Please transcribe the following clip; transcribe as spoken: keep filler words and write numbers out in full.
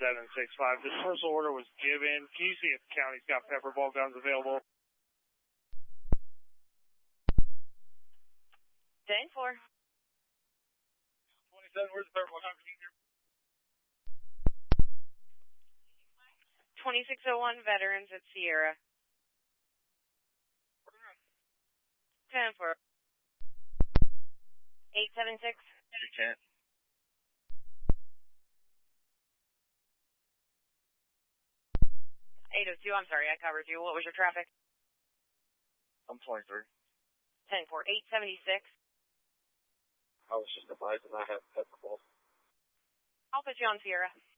seven six five. Dispersal order was given. Can you see if the county's got pepper ball guns available? ten four. twenty-seven, where's the pepper ball guns? twenty-six oh one Veterans at Sierra. ten four. eight seven six. You can't. eight oh two, I'm sorry, I covered you. What was your traffic? I'm twenty-three. ten four. eight seventy-six. I was just advised that I have pepper balls. I'll put you on Sierra.